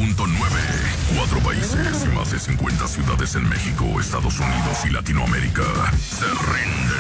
4 países y más de 50 ciudades en México, Estados Unidos y Latinoamérica se rinden